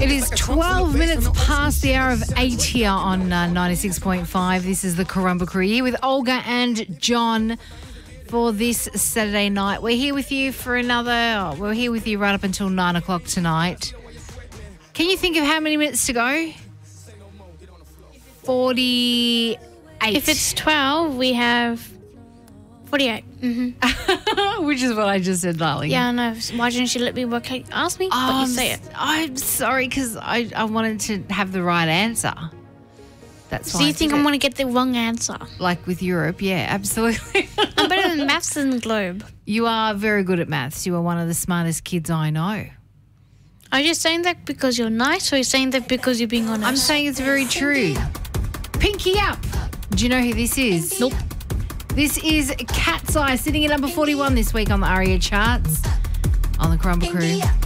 It is 12 minutes past the hour of 8 here on 96.5. This is the Karumba Crew here with Olga and John for this Saturday night. We're here with you for we're here with you right up until 9 o'clock tonight. Can you think of how many minutes to go? 48. If it's 12, we have 48. Mm-hmm. Which is what I just said, darling. Yeah, I know. Why didn't you let me work? Ask me, but you say it. I'm sorry because I wanted to have the right answer. That's why. So you think I'm going to get the wrong answer? Like with Europe, yeah, absolutely. I'm better than maths than the globe. You are very good at maths. You are one of the smartest kids I know. Are you saying that because you're nice, or are you saying that because you're being honest? I'm saying it's very true. Pinky up. Do you know who this is? Nope. This is Cat's Eye, sitting at number 41 this week on the ARIA charts on the Karumba Crew.